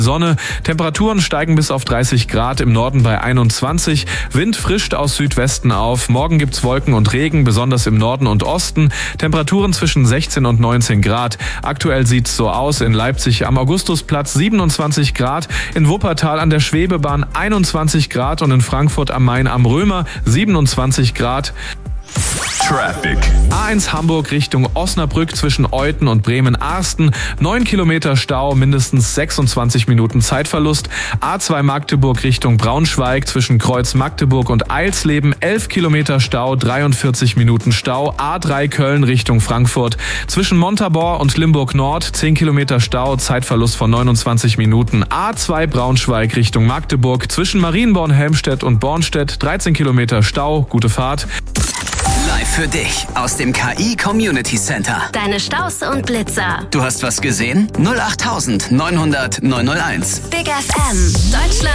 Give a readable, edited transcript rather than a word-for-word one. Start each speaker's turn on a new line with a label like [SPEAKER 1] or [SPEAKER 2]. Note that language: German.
[SPEAKER 1] Sonne. Temperaturen steigen bis auf 30 Grad, im Norden bei 21. Wind frischt aus Südwesten auf. Morgen gibt's Wolken und Regen, besonders im Norden und Osten. Temperaturen zwischen 16 und 19 Grad. Aktuell sieht's so aus: in Leipzig am Augustusplatz 27 Grad, in Wuppertal an der Schwebebahn 21 Grad und in Frankfurt am Main am Römer 27 Grad.
[SPEAKER 2] Traffic.
[SPEAKER 1] A1 Hamburg Richtung Osnabrück zwischen Euthen und Bremen-Arsten. 9 Kilometer Stau, mindestens 26 Minuten Zeitverlust. A2 Magdeburg Richtung Braunschweig zwischen Kreuz Magdeburg und Eilsleben. 11 Kilometer Stau, 43 Minuten Stau. A3 Köln Richtung Frankfurt zwischen Montabaur und Limburg Nord. 10 Kilometer Stau, Zeitverlust von 29 Minuten. A2 Braunschweig Richtung Magdeburg zwischen Marienborn-Helmstedt und Bornstedt. 13 Kilometer Stau, gute Fahrt.
[SPEAKER 3] Live für dich aus dem KI Community Center.
[SPEAKER 4] Deine Staus und Blitzer.
[SPEAKER 3] Du hast was gesehen? 08900 901.
[SPEAKER 4] Big FM, Deutschland.